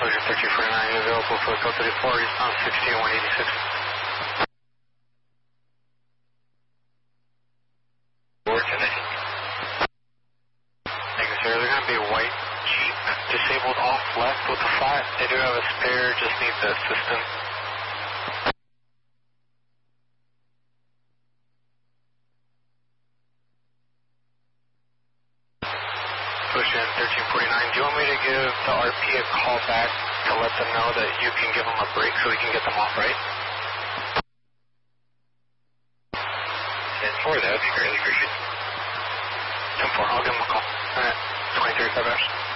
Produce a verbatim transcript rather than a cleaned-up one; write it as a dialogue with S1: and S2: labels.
S1: Ocean thirteen forty-nine, available for code thirty-four, eastbound sixteen one eighty-six. Board today. Thank you, sir. They're going to be a white Jeep, disabled off left with a flat. They do have a spare, just need the system. Ocean thirteen forty-nine, do you want me to give the R P a call back to let them know that you can give them a break so we can get them off right? ten four, that would be greatly appreciated. ten four, I'll give them a call. Alright, twenty thirty-five hours.